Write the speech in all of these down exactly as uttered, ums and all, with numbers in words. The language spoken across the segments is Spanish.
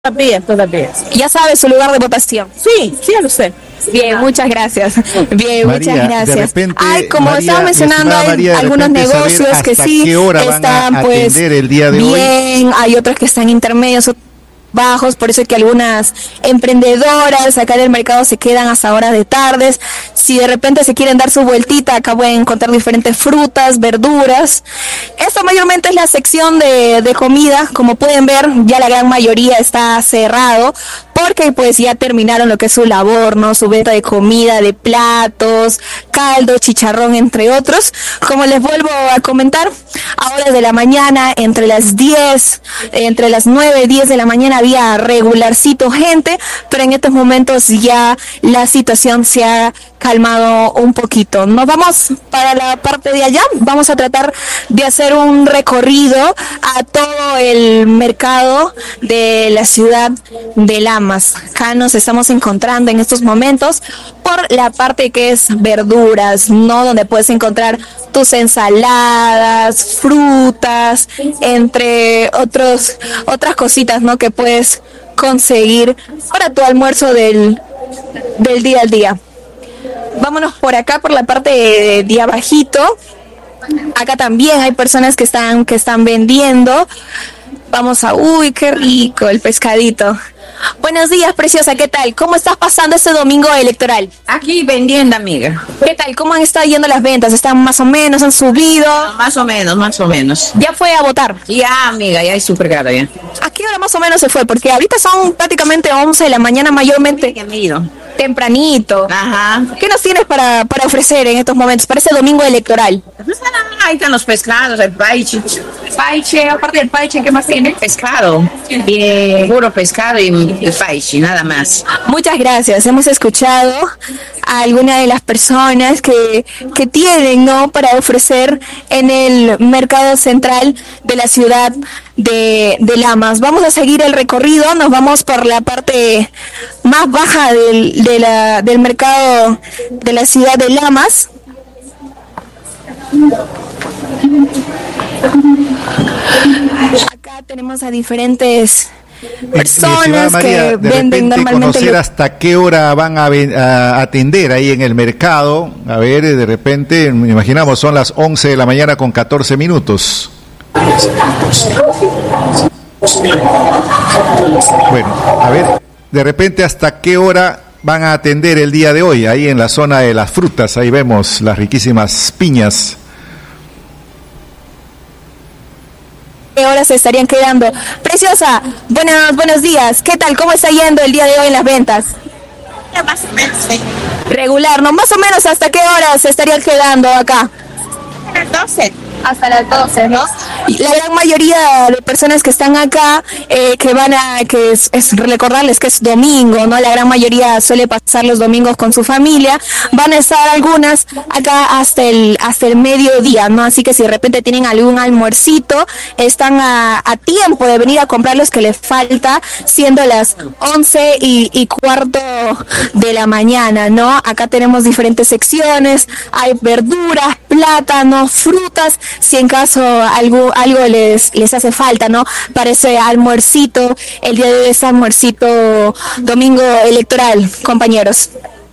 Todavía, todavía. ¿Ya sabe su lugar de votación? Sí, sí, ya lo sé. Bien, muchas gracias. Bien, María, muchas gracias. De repente, Ay, como María, estaba mencionando, hay María, algunos negocios que sí qué hora están van a pues atender el día de bien, hoy. hay otros que están intermedios, bajos, por eso es que algunas emprendedoras acá en el mercado se quedan hasta horas de tardes. Si de repente se quieren dar su vueltita, acá pueden encontrar diferentes frutas, verduras. Esto mayormente es la sección de, de comida. Como pueden ver, ya la gran mayoría está cerrado porque pues ya terminaron lo que es su labor, ¿no? Su venta de comida, de platos, caldo, chicharrón, entre otros. Como les vuelvo a comentar, a horas de la mañana, entre las diez, entre las nueve y diez de la mañana, había regularcito gente, pero en estos momentos ya la situación se ha calmado un poquito. Nos vamos para la parte de allá, vamos a tratar de hacer un recorrido a todo el mercado de la ciudad de Lamas. Acá nos estamos encontrando en estos momentos por la parte que es verduras, ¿no? Donde puedes encontrar tus ensaladas, frutas, entre otros otras cositas, ¿no? Que puedes conseguir para tu almuerzo del, del día al día. Vámonos por acá, por la parte de, de abajito. Acá también hay personas que están, que están vendiendo. Vamos a... Uy, qué rico el pescadito. Buenos días, preciosa, ¿qué tal? ¿Cómo estás pasando este domingo electoral? Aquí vendiendo, amiga. ¿Qué tal? ¿Cómo han estado yendo las ventas? ¿Están más o menos? ¿Han subido? No, más o menos, más o menos. ¿Ya fue a votar? Ya, amiga, ya es súper caro ya. ¿A qué hora más o menos se fue? Porque ahorita son prácticamente once de la mañana mayormente. Ya me he ido. Tempranito. Ajá. ¿Qué nos tienes para, para ofrecer en estos momentos, para este domingo electoral? Pues, ah, ahí están los pescados, el paiche. Paiche, aparte del paiche, ¿qué más tiene? Pescado. Bien. Puro pescado y el paiche, nada más. Muchas gracias. Hemos escuchado a algunas de las personas que, que tienen, ¿no?, para ofrecer en el mercado central de la ciudad de, de Lamas. Vamos a seguir el recorrido, nos vamos por la parte más baja del, de la, del mercado de la ciudad de Lamas. Acá tenemos a diferentes personas María, que de venden repente normalmente conocer lo... hasta qué hora van a, ven, a atender ahí en el mercado. A ver, de repente, me imaginamos, son las once de la mañana con catorce minutos. Bueno, a ver, de repente hasta qué hora van a atender el día de hoy, ahí en la zona de las frutas. Ahí vemos las riquísimas piñas. ¿Qué horas se estarían quedando? Preciosa, buenos, buenos días. ¿Qué tal? ¿Cómo está yendo el día de hoy en las ventas? Ya más o menos, sí. Regular, ¿no? Más o menos, ¿hasta qué horas se estarían quedando acá? doce. Hasta las doce, ¿no? La gran mayoría de personas que están acá, eh, que van a, que es, es recordarles que es domingo, ¿no? La gran mayoría suele pasar los domingos con su familia, van a estar algunas acá hasta el, hasta el mediodía, ¿no? Así que si de repente tienen algún almuercito, están a, a tiempo de venir a comprar los que les falta, siendo las once y, y cuarto de la mañana, ¿no? Acá tenemos diferentes secciones, hay verduras, plátanos, frutas, si en caso algo algo les les hace falta, ¿no? Para ese almuercito, el día de hoy es almuercito domingo electoral, compañeros.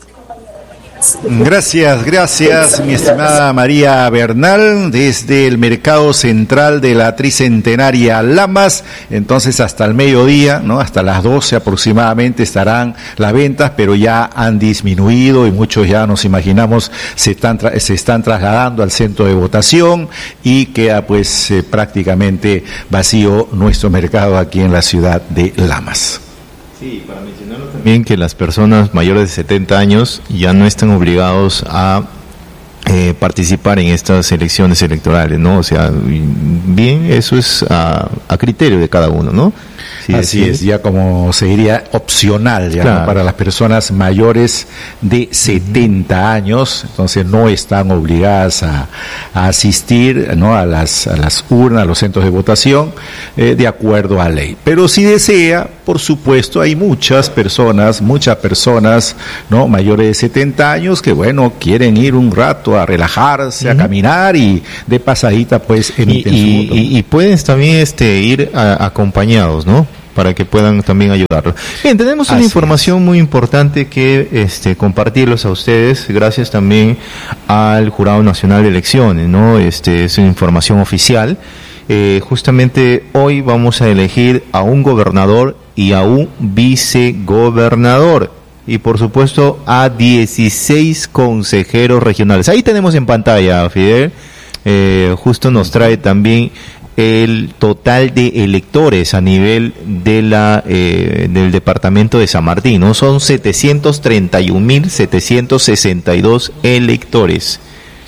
Gracias, gracias, mi estimada María Bernal, desde el Mercado Central de la Tricentenaria Lamas. Entonces hasta el mediodía, ¿no?, hasta las doce aproximadamente estarán las ventas, pero ya han disminuido y muchos ya nos imaginamos se están tra- se están trasladando al centro de votación y queda pues eh, prácticamente vacío nuestro mercado aquí en la ciudad de Lamas. Sí, para mencionarlo también que las personas mayores de setenta años ya no están obligados a eh, participar en estas elecciones electorales, ¿no? O sea, bien, eso es a, a criterio de cada uno, ¿no? Sí, así es, ya como se diría opcional ya, claro, ¿no?, para las personas mayores de setenta años, entonces no están obligadas a, a asistir, ¿no?, a las a las urnas, a los centros de votación, eh, de acuerdo a ley. Pero si desea, por supuesto, hay muchas personas, muchas personas, ¿no?, mayores de setenta años que, bueno, quieren ir un rato a relajarse, uh-huh, a caminar y de pasadita pues emiten y, su y, voto. Y, y pueden también este ir a, acompañados, ¿no? para que puedan también ayudarlo. Bien, tenemos una Así información es. muy importante que este, compartirlos a ustedes, gracias también al Jurado Nacional de Elecciones, ¿no? Este, es una información oficial. Eh, justamente hoy vamos a elegir a un gobernador y a un vicegobernador. Y por supuesto a dieciséis consejeros regionales. Ahí tenemos en pantalla, Fidel, eh, justo nos trae también el total de electores a nivel de la eh, del departamento de San Martín, ¿no? Son setecientos treinta y un mil setecientos sesenta y dos electores.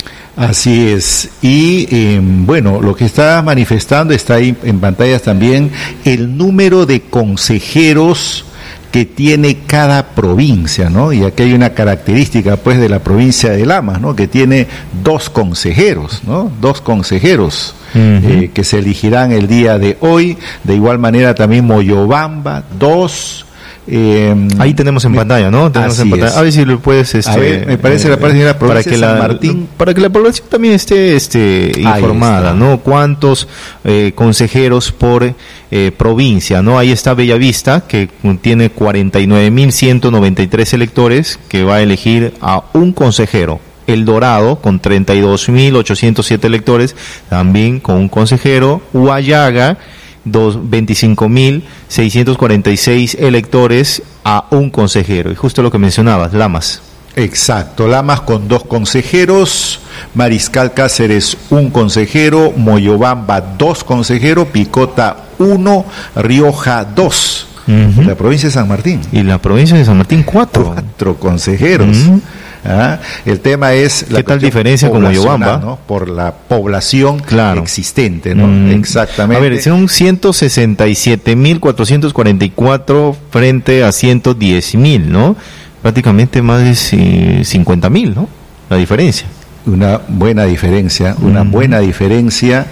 Así es. Y eh, bueno, lo que está manifestando, está ahí en pantallas también, el número de consejeros que tiene cada provincia, ¿no? Y aquí hay una característica, pues, de la provincia de Lamas, ¿no? Que tiene dos consejeros, ¿no? Dos consejeros uh-huh. eh, que se elegirán el día de hoy. De igual manera también Moyobamba, dos. Eh, Ahí tenemos en me, pantalla, ¿no? Tenemos en pantalla. A ver si lo puedes, este, a ver, me parece eh, la parte de la provincia para que de San la, Martín, para que la población también esté, este, informada, ¿no? Cuántos eh, consejeros por eh, provincia, ¿no? Ahí está Bellavista, que tiene cuarenta y nueve mil ciento noventa y tres electores, que va a elegir a un consejero. El Dorado, con treinta y dos mil ochocientos siete electores, también con un consejero. Huallaga, veinticinco mil seiscientos cuarenta y seis electores a un consejero. Y justo lo que mencionabas, Lamas. Exacto, Lamas con dos consejeros, Mariscal Cáceres un consejero, Moyobamba dos consejeros, Picota uno, Rioja dos. Uh-huh. La provincia de San Martín. Y la provincia de San Martín cuatro. Cuatro consejeros. Uh-huh. ¿Ah? El tema es la ¿qué tal diferencia con Moyobamba? ¿No? Por la población claro. existente, ¿no? Mm. Exactamente. A ver, son ciento sesenta y siete mil cuatrocientos cuarenta y cuatro frente a ciento diez mil, ¿no? Prácticamente más de cincuenta mil, ¿no? La diferencia. Una buena diferencia, una mm. buena diferencia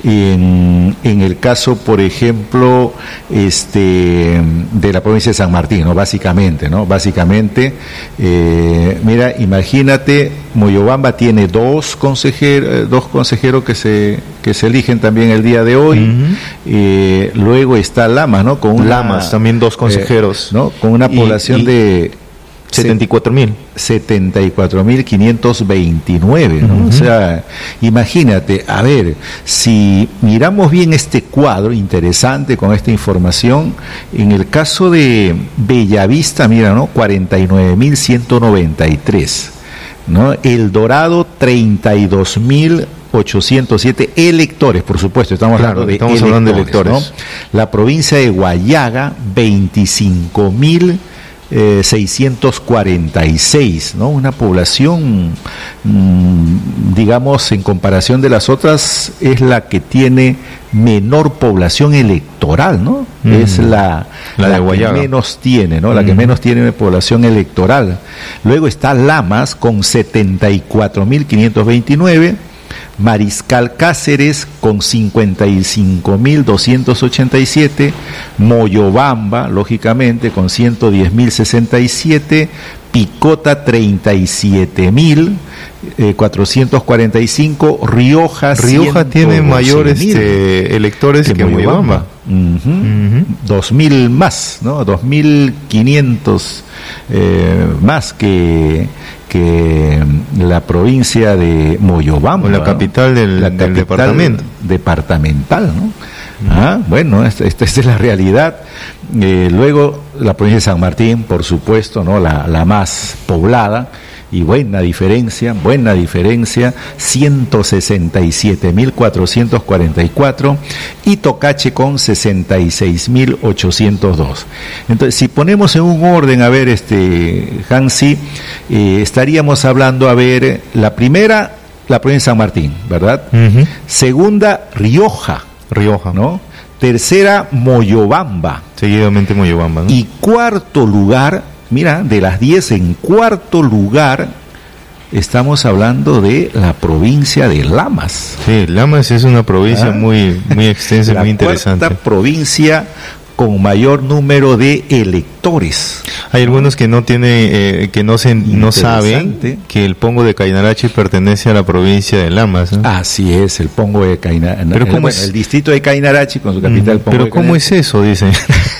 en, en el caso, por ejemplo, este de la provincia de San Martín, ¿no? Básicamente, ¿no? Básicamente, eh, mira, imagínate, Moyobamba tiene dos consejeros, dos consejeros que se que se eligen también el día de hoy. Mm-hmm. eh, luego está Lamas, ¿no? Con una, Lamas, también dos consejeros, eh, ¿no? Con una población y, y, de setenta y cuatro mil. setenta y cuatro mil quinientos veintinueve, ¿no? Uh-huh. O sea, imagínate, a ver, si miramos bien este cuadro interesante con esta información, en el caso de Bellavista, mira, ¿no? cuarenta y nueve mil ciento noventa y tres, ¿no? El Dorado, treinta y dos mil ochocientos siete electores, por supuesto, estamos claro, hablando de estamos electores, hablando de electores. ¿no? La provincia de Huallaga, veinticinco mil Eh, seiscientos cuarenta y seis, ¿no? Una población, mmm, digamos, en comparación de las otras, es la que tiene menor población electoral, ¿no? Mm. Es la, la, la de que menos tiene, ¿no? La mm. que menos tiene población electoral. Luego está Lamas con setenta y cuatro mil quinientos veintinueve, Mariscal Cáceres con cincuenta y cinco mil doscientos ochenta y siete, Moyobamba, lógicamente, con ciento diez mil sesenta y siete, Picota treinta y siete mil cuatrocientos cuarenta y cinco, Rioja Rioja tiene mayores este, electores que, que Moyobamba. Uh-huh. Uh-huh. Dos mil más, ¿no? Dos mil quinientos eh, más que que la provincia de Moyobamba, o la capital del, la del capital departamento departamental, ¿no? Uh-huh. Ah, bueno, esta, esta es la realidad. Eh, luego la provincia de San Martín, por supuesto, ¿no? La, la más poblada, y buena diferencia, buena diferencia, ciento sesenta y siete mil cuatrocientos cuarenta y cuatro, y Tocache con sesenta y seis mil ochocientos dos. Entonces, si ponemos en un orden, a ver, este Hansi, eh, estaríamos hablando, a ver, la primera, la provincia de San Martín, ¿verdad? Uh-huh. Segunda, Rioja. Rioja, ¿no? Tercera, Moyobamba. Seguidamente Moyobamba, ¿no? Y cuarto lugar, mira, de las diez, en cuarto lugar estamos hablando de la provincia de Lamas. Sí, Lamas es una provincia ah, muy muy extensa, muy interesante. La cuarta provincia con mayor número de electores. Hay algunos que no tienen, eh, que no se, no saben que el Pongo de Cainarachi pertenece a la provincia de Lamas, ¿no? Así es, el Pongo de Cainarachi. Pero el, ¿cómo bueno, es? el distrito de Cainarachi con su capital Mm, Pongo pero de ¿cómo es eso? Dicen.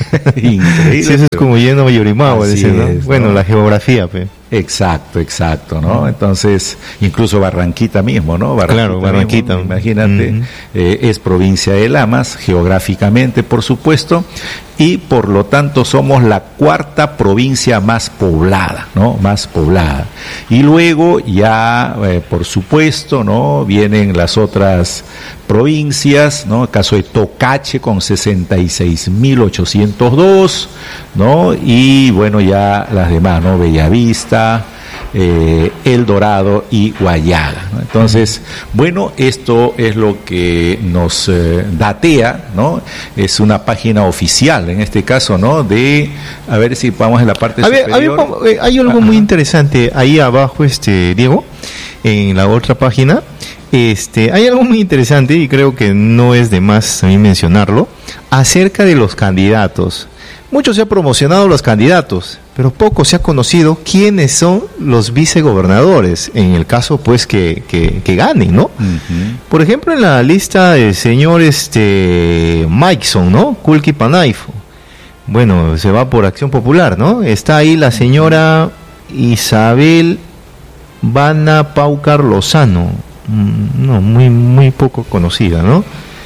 Increíble. Sí, eso es como yendo a Yorimao, Así decir, ¿no? es, Bueno, ¿no? la geografía, pe. Exacto, exacto, ¿no? Entonces, incluso Barranquita mismo, ¿no? Barranquita Claro, Barranquita. mismo, imagínate, Uh-huh. eh, es provincia de Lamas, geográficamente, por supuesto, y por lo tanto somos la cuarta provincia más poblada, ¿no? Más poblada. Y luego ya, eh, por supuesto, ¿no? Vienen las otras provincias, ¿no? El caso de Tocache con sesenta y seis mil ochocientos dos, ¿no? Y bueno, ya las demás, ¿no? Bellavista, eh, El Dorado y Guayaga, ¿no? Entonces, bueno, esto es lo que nos eh, datea, ¿no? Es una página oficial, en este caso, ¿no? De, a ver si vamos en la parte A ver, superior. a ver, eh, hay algo Ajá. muy interesante ahí abajo, este Diego, en la otra página. Este, hay algo muy interesante y creo que no es de más también mencionarlo, acerca de los candidatos. Mucho se ha promocionado los candidatos, pero poco se ha conocido quiénes son los vicegobernadores, en el caso pues que, que, que ganen, ¿no? Ujú. Por ejemplo, en la lista del señor este Mikeson, ¿no? Kulki Panaifo. Bueno, se va por Acción Popular, ¿no? Está ahí la señora Isabel Vana Paucar Lozano. Mm, No, muy, muy poco conocida, ¿no?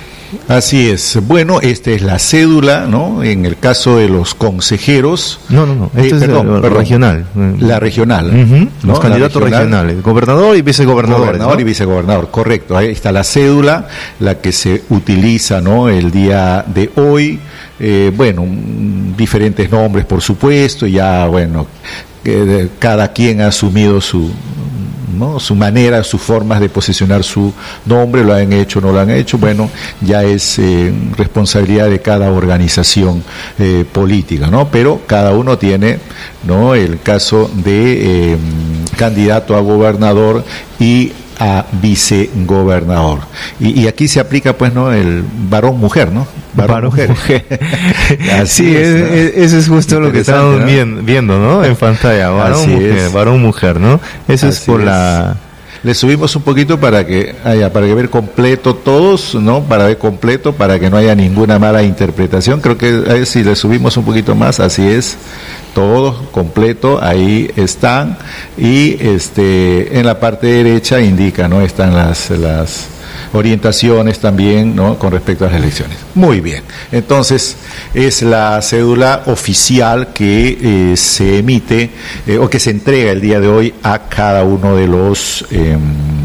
Así es. Bueno, esta es la cédula, ¿no? En el caso de los consejeros. No, no, no. Eh, Esto es perdón, la- la perdón. regional. La regional. Ujú, ¿no? Los La candidatos regional. regionales. Gobernador y vicegobernador. Gobernador y vicegobernador, correcto. Ahí está la cédula, la que se utiliza, ¿no? El día de hoy. Eh, bueno, mm, diferentes nombres, por supuesto. Ya, bueno, eh, cada quien ha asumido su, ¿no? Su manera, sus formas de posicionar su nombre, lo han hecho, no lo han hecho, bueno, ya es eh, responsabilidad de cada organización eh, política, ¿no? Pero cada uno tiene, ¿no? El caso de eh, candidato a gobernador y a vicegobernador. Y, y aquí se aplica, pues, ¿no? El varón mujer, ¿no? Varón mujer. Así Sí, es, es- ¿no? es- eso es justo lo que Interesante, estamos ¿no? vien- viendo, ¿no? En pantalla, varón Así mujer, es. varón mujer, ¿no? Eso es Así por es. la... Le subimos un poquito para que haya, para que ver completo todos, ¿no? Para ver completo, para que no haya ninguna mala interpretación. Creo que a ver si le subimos un poquito más, así es, todos completo, ahí están. Y este, en la parte derecha indica, ¿no? Están las, las orientaciones también, ¿no? Con respecto a las elecciones. Muy bien. Entonces, es la cédula oficial que eh, se emite eh, o que se entrega el día de hoy a cada uno de los eh,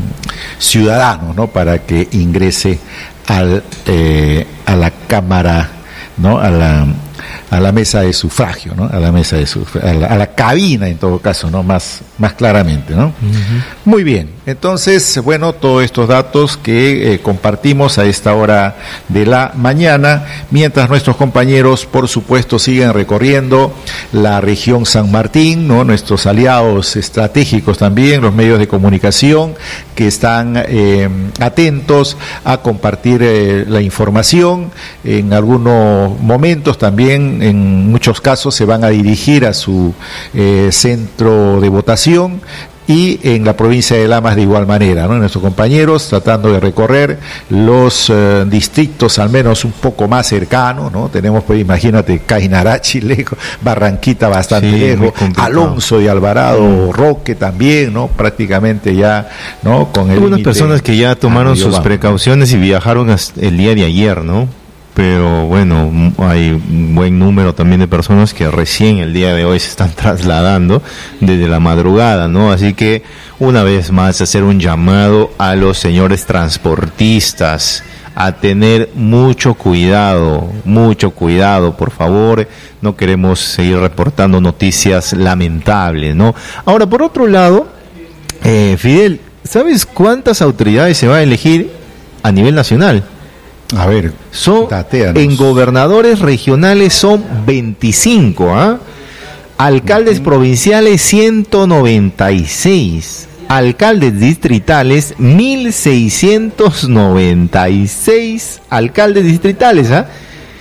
ciudadanos, ¿no? Para que ingrese al, eh, a la Cámara, ¿no? A la a la mesa de sufragio, ¿no? A la mesa de sufragio, a la, a la cabina en todo caso, ¿no? Más, más claramente, ¿no? Uh-huh. Muy bien. Entonces, bueno, todos estos datos que eh, compartimos a esta hora de la mañana, mientras nuestros compañeros, por supuesto, siguen recorriendo la región San Martín, ¿no? Nuestros aliados estratégicos también, los medios de comunicación que están eh, atentos a compartir eh, la información. En algunos momentos también, en muchos casos, se van a dirigir a su eh, centro de votación. Y en la provincia de Lamas de igual manera, ¿no? Nuestros compañeros tratando de recorrer los eh, distritos al menos un poco más cercanos, ¿no? Tenemos, pues, imagínate, Cainarachi lejos, Barranquita bastante sí, lejos, Alonso de Alvarado, mm. Roque también, ¿no? Prácticamente ya, ¿no? Con el unas personas que ya tomaron sus precauciones y viajaron hasta el día de ayer, ¿no? Pero bueno, hay un buen número también de personas que recién el día de hoy se están trasladando desde la madrugada, ¿no? Así que una vez más hacer un llamado a los señores transportistas a tener mucho cuidado, mucho cuidado, por favor. No queremos seguir reportando noticias lamentables, ¿no? Ahora, por otro lado, eh, Fidel, ¿sabes cuántas autoridades se va a elegir a nivel nacional? A ver, son dateanos. En gobernadores regionales son veinticinco, ¿ah? Alcaldes uh-huh. provinciales ciento noventa y seis, alcaldes distritales mil seiscientos noventa y seis alcaldes distritales, ¿ah?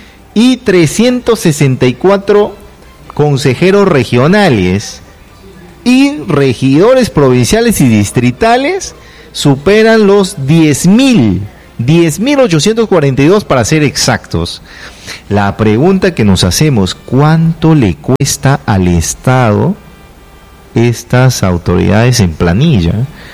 Y trescientos sesenta y cuatro consejeros regionales y regidores provinciales y distritales superan los diez mil. diez mil ochocientos cuarenta y dos para ser exactos. La pregunta que nos hacemos, ¿cuánto le cuesta al Estado estas autoridades en planilla?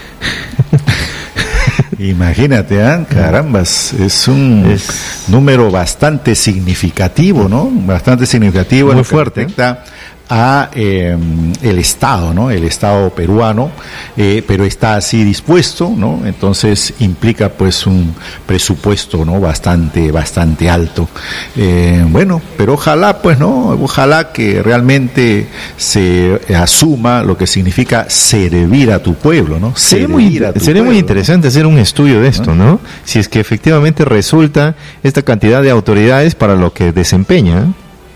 Imagínate, ¿eh? Carambas, es un es... número bastante significativo, ¿no? Bastante significativo, muy en fuerte. Lo que respecta a eh, el Estado, ¿no? El Estado peruano, eh, pero está así dispuesto, ¿no? Entonces implica pues un presupuesto, ¿no? Bastante, bastante alto. Eh, bueno, pero ojalá, pues, ¿no? Ojalá que realmente se asuma lo que significa servir a tu pueblo, ¿no? Sería muy, sería muy interesante hacer un estudio de esto, ¿no? Si es que efectivamente resulta esta cantidad de autoridades para lo que desempeña.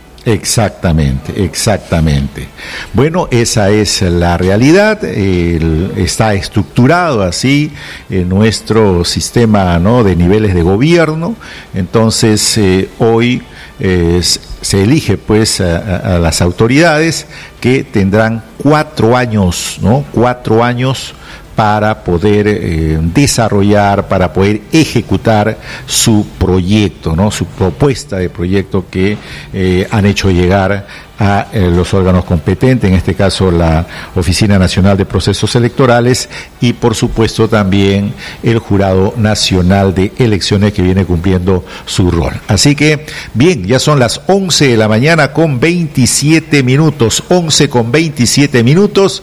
Exactamente, exactamente. Bueno, esa es la realidad. El, está estructurado así en nuestro sistema, ¿no? De niveles de gobierno. Entonces, eh, hoy eh, se elige pues a, a las autoridades que tendrán cuatro años, ¿no? Cuatro años para poder eh, desarrollar, para poder ejecutar su proyecto, ¿no? Su propuesta de proyecto que eh, han hecho llegar a eh, los órganos competentes, en este caso la Oficina Nacional de Procesos Electorales y por supuesto también el Jurado Nacional de Elecciones que viene cumpliendo su rol. Así que, bien, ya son las once de la mañana con veintisiete minutos, once con veintisiete minutos,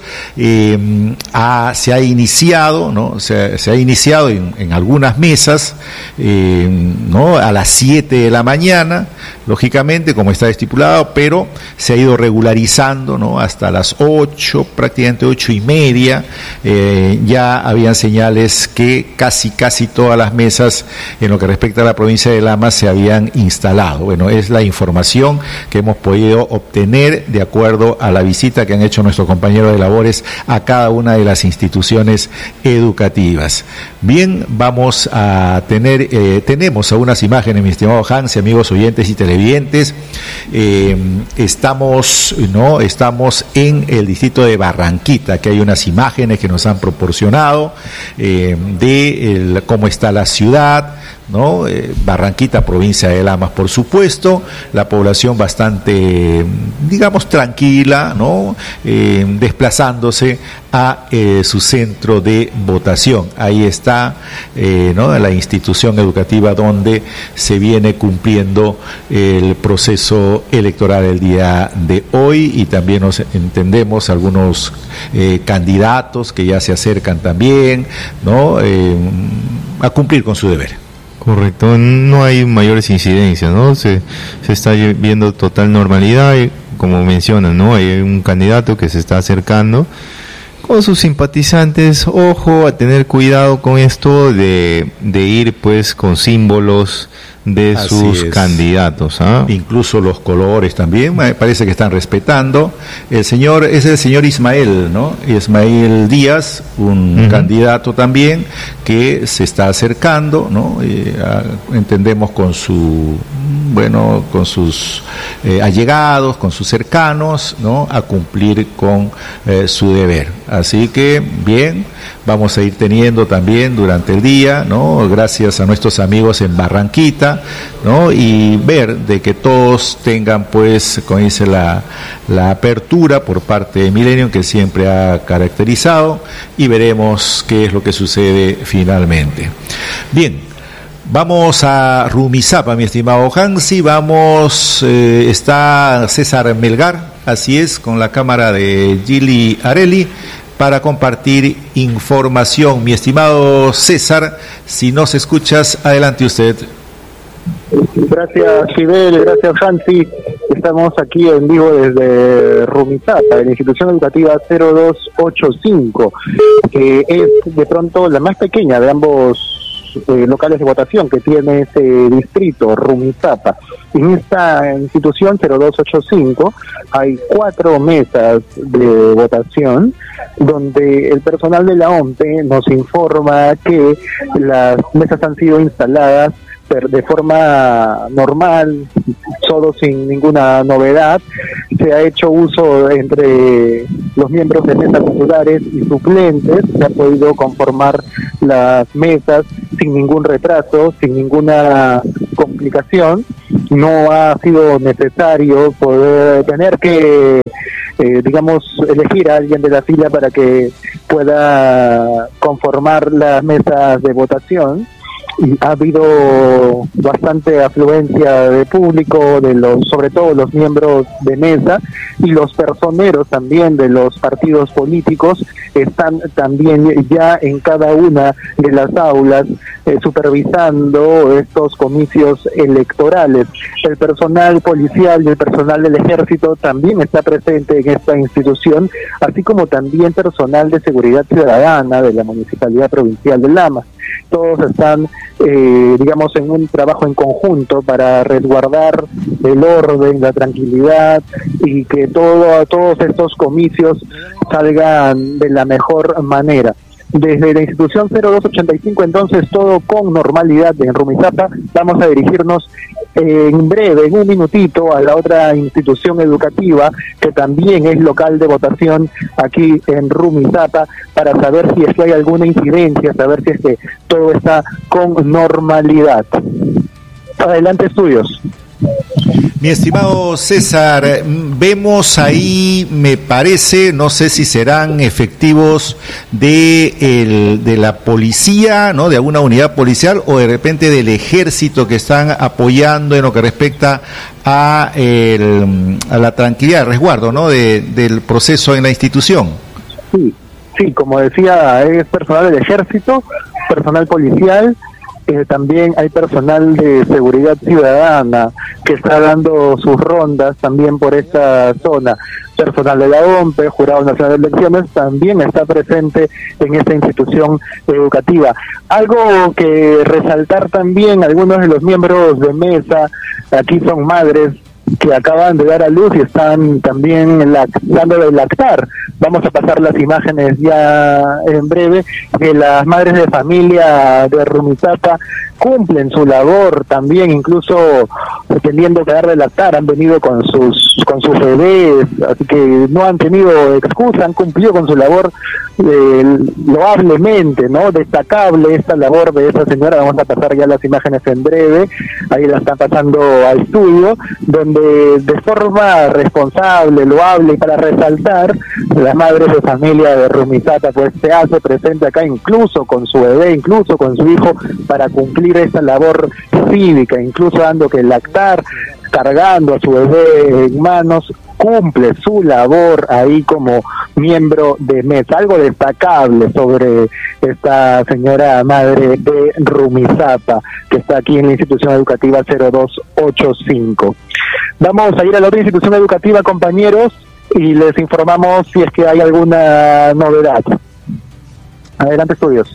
eh, ha, se ha iniciado, ¿no? Se, se ha iniciado en, en algunas mesas, eh, ¿no? A las siete de la mañana, lógicamente, como está estipulado, pero se ha ido regularizando, ¿no? Hasta las ocho, prácticamente ocho y media, eh, ya habían señales que casi, casi todas las mesas en lo que respecta a la provincia de Lamas se habían instalado. Bueno, es la información que hemos podido obtener de acuerdo a la visita que han hecho nuestros compañeros de labores a cada una de las instituciones educativas. Bien, vamos a tener, eh, tenemos algunas imágenes, mi estimado Hans, amigos oyentes y televidentes. Eh, estamos no estamos en el distrito de Barranquita, que hay unas imágenes que nos han proporcionado eh, de el, cómo está la ciudad, ¿no? Eh, Barranquita, provincia de Lamas, por supuesto, la población bastante, digamos, tranquila, ¿no? Eh, desplazándose a eh, su centro de votación. Ahí está, eh, ¿no? La institución educativa donde se viene cumpliendo el proceso electoral el día de hoy y también nos entendemos algunos eh, candidatos que ya se acercan también, ¿no? Eh, a cumplir con su deber. Correcto, no hay mayores incidencias, ¿no? Se, se está viendo total normalidad y, como mencionan, ¿no? Hay un candidato que se está acercando con sus simpatizantes. Ojo a tener cuidado con esto de, de ir pues con símbolos de Así sus es. candidatos, ¿ah? Incluso los colores también, me parece que están respetando. El señor, es el señor Ismael, ¿no? Ismael Díaz, un uh-huh. candidato también que se está acercando, ¿no? Eh, a, entendemos con su, bueno, con sus eh, allegados, con sus cercanos, ¿no? A cumplir con eh, su deber. Así que, bien, vamos a ir teniendo también durante el día, ¿no? Gracias a nuestros amigos en Barranquita, ¿no? Y ver de que todos tengan, pues, como dice la, la apertura por parte de Millennium, que siempre ha caracterizado, y veremos qué es lo que sucede finalmente. Bien, vamos a Rumizápa, mi estimado Hansi, vamos, eh, está César Melgar, así es, con la cámara de Gili Areli, para compartir información. Mi estimado César, si nos escuchas, adelante usted. Gracias, Fidel, gracias, Hansi. Estamos aquí en vivo desde Rumizápa, de la institución educativa cero dos ocho cinco, que es de pronto la más pequeña de ambos eh, locales de votación que tiene este distrito, Rumizápa. En esta institución cero dos ocho cinco hay cuatro mesas de votación, donde el personal de la O M P E nos informa que las mesas han sido instaladas de forma normal, solo sin ninguna novedad. Se ha hecho uso entre los miembros de mesas titulares y suplentes, se ha podido conformar las mesas sin ningún retraso, sin ninguna complicación. No ha sido necesario poder tener que, eh, digamos, elegir a alguien de la fila para que pueda conformar las mesas de votación. Y ha habido bastante afluencia de público, de los, sobre todo los miembros de mesa, y los personeros también de los partidos políticos están también ya en cada una de las aulas eh, supervisando estos comicios electorales. El personal policial y el personal del ejército también está presente en esta institución, así como también personal de seguridad ciudadana de la Municipalidad Provincial de Lamas. Todos están, eh, digamos, en un trabajo en conjunto para resguardar el orden, la tranquilidad y que todo, todos estos comicios salgan de la mejor manera. Desde la institución cero dos ochenta y cinco, entonces, todo con normalidad en Rumizápa. Vamos a dirigirnos eh, en breve, en un minutito, a la otra institución educativa que también es local de votación aquí en Rumizápa, para saber si es que hay alguna incidencia, saber si es que todo está con normalidad. Adelante, estudios. Mi estimado César, vemos ahí, me parece, no sé si serán efectivos de, el, de la policía, ¿no?, de alguna unidad policial, o de repente del ejército, que están apoyando en lo que respecta a, el, a la tranquilidad, el resguardo, ¿no?, de, del proceso en la institución. Sí, sí, como decía, es personal del ejército, personal policial. Eh, también hay personal de seguridad ciudadana que está dando sus rondas también por esta zona. Personal de la O M P E, Jurado Nacional de Elecciones, también está presente en esta institución educativa. Algo que resaltar también, algunos de los miembros de mesa, aquí son madres que acaban de dar a luz y están también lac- dando de lactar. Vamos a pasar las imágenes ya en breve, que las madres de familia de Rumizápa cumplen su labor también, incluso teniendo que dar de lactar, han venido con sus con sus bebés, así que no han tenido excusa, han cumplido con su labor eh, loablemente, ¿no? Destacable esta labor de esa señora. Vamos a pasar ya las imágenes en breve, ahí la están pasando al estudio, donde de forma responsable, loable y para resaltar, las madres de familia de Rumizápa pues se hace presente acá, incluso con su bebé, incluso con su hijo, para cumplir esta labor cívica, incluso dando que lactar, cargando a su bebé en manos, cumple su labor ahí como miembro de mesa. Algo destacable sobre esta señora madre de Rumizápa, que está aquí en la institución educativa cero dos ochenta y cinco. Vamos a ir a la otra institución educativa, compañeros, y les informamos si es que hay alguna novedad. Adelante, estudios.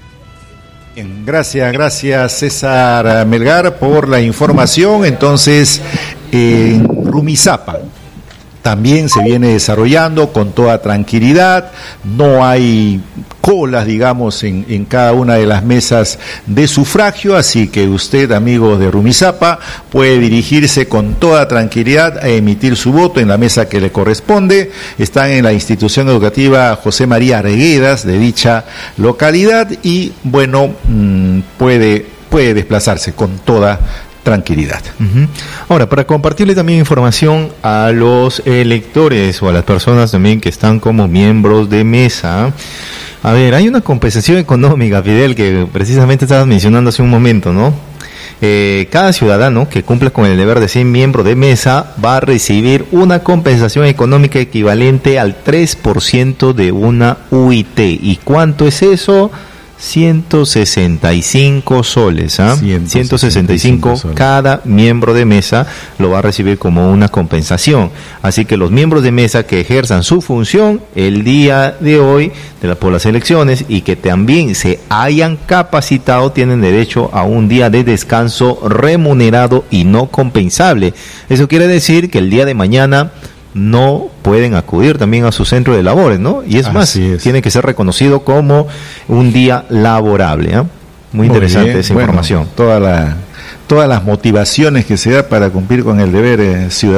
Bien, gracias, gracias César Melgar por la información. Entonces, en Rumizápa también se viene desarrollando con toda tranquilidad, no hay colas, digamos, en, en cada una de las mesas de sufragio, así que usted, amigos de Rumizápa, puede dirigirse con toda tranquilidad a emitir su voto en la mesa que le corresponde. Están en la institución educativa José María Reguedas de dicha localidad y, bueno, mmm, puede, puede desplazarse con toda tranquilidad. Uh-huh. Ahora, para compartirle también información a los electores o a las personas también que están como miembros de mesa, a ver, hay una compensación económica, Fidel, que precisamente estabas mencionando hace un momento, ¿no? Eh, cada ciudadano que cumpla con el deber de ser miembro de mesa va a recibir una compensación económica equivalente al tres por ciento de una U I T. ¿Y cuánto es eso? ciento sesenta y cinco soles, ¿ah? ¿eh? ciento sesenta y cinco soles. Cada miembro de mesa lo va a recibir como una compensación. Así que los miembros de mesa que ejerzan su función el día de hoy de la, por las elecciones y que también se hayan capacitado tienen derecho a un día de descanso remunerado y no compensable. Eso quiere decir que el día de mañana no pueden acudir también a su centro de labores, ¿no? Y es Así más, es. tiene que ser reconocido como un día laborable, ¿eh? Muy, Muy interesante bien. esa bueno, información. Toda la, todas las motivaciones que se da para cumplir con el deber eh, ciudadano.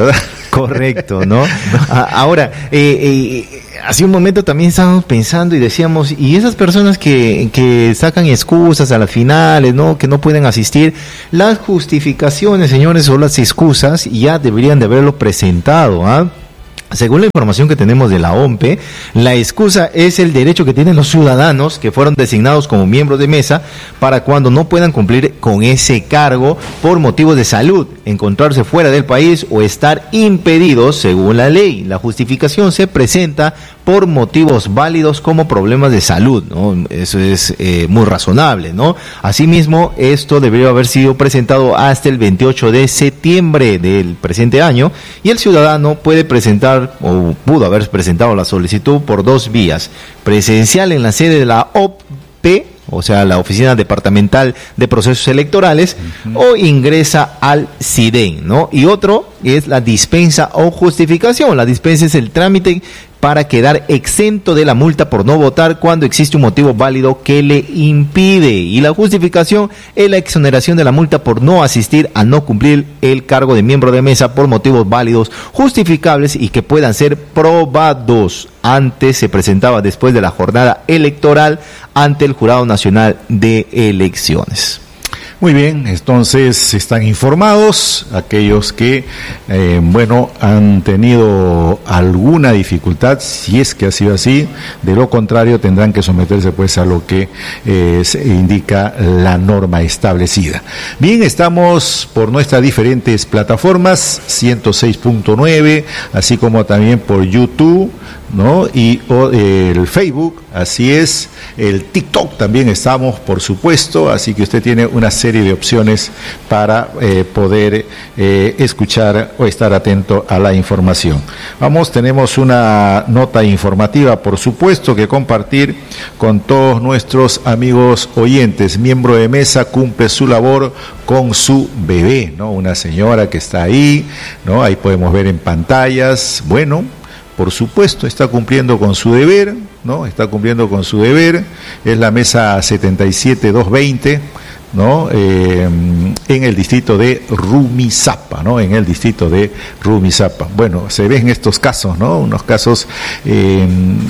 Correcto, ¿no? Ahora, eh, eh, hace un momento también estábamos pensando y decíamos, y esas personas que, que sacan excusas a las finales, ¿no? Que no pueden asistir, las justificaciones, señores, o las excusas ya deberían de haberlo presentado, ¿ah? Según la información que tenemos de la O M P E, la excusa es el derecho que tienen los ciudadanos que fueron designados como miembros de mesa para cuando no puedan cumplir con ese cargo por motivos de salud, encontrarse fuera del país o estar impedidos según la ley. La justificación se presenta por motivos válidos como problemas de salud, ¿no? Eso es eh, muy razonable, ¿no? Asimismo, esto debería haber sido presentado hasta el veintiocho de septiembre del presente año y el ciudadano puede presentar o pudo haber presentado la solicitud por dos vías: presencial en la sede de la O P E, o sea, la Oficina Departamental de Procesos Electorales, uh-huh. o ingresa al SIDEN, ¿no? Y otro es la dispensa o justificación. La dispensa es el trámite para quedar exento de la multa por no votar cuando existe un motivo válido que le impide. Y la justificación es la exoneración de la multa por no asistir a no cumplir el cargo de miembro de mesa por motivos válidos, justificables y que puedan ser probados. Antes se presentaba después de la jornada electoral ante el Jurado Nacional de Elecciones. Muy bien, entonces están informados aquellos que, eh, bueno, han tenido alguna dificultad, si es que ha sido así. De lo contrario tendrán que someterse pues a lo que eh, se indica la norma establecida. Bien, estamos por nuestras diferentes plataformas, ciento seis punto nueve, así como también por YouTube, ¿no? Y o, eh, el Facebook, así es, el TikTok también estamos, por supuesto, así que usted tiene una serie de opciones para eh, poder eh, escuchar o estar atento a la información. Vamos, tenemos una nota informativa, por supuesto, que compartir con todos nuestros amigos oyentes. Miembro de mesa cumple su labor con su bebé, ¿no? Una señora que está ahí, ¿no? Ahí podemos ver en pantallas, bueno, por supuesto, está cumpliendo con su deber, ¿no? Está cumpliendo con su deber. Es la mesa setenta y siete doscientos veinte, ¿no? Eh, en el distrito de Rumisapa, ¿no? En el distrito de Rumisapa. Bueno, se ven estos casos, ¿no? Unos casos, eh,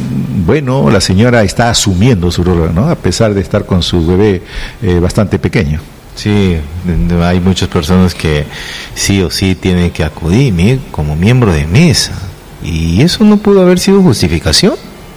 bueno, la señora está asumiendo su rol, ¿no? A pesar de estar con su bebé eh, bastante pequeño. Sí, hay muchas personas que sí o sí tienen que acudir como miembro de mesa. ¿Y eso no pudo haber sido justificación?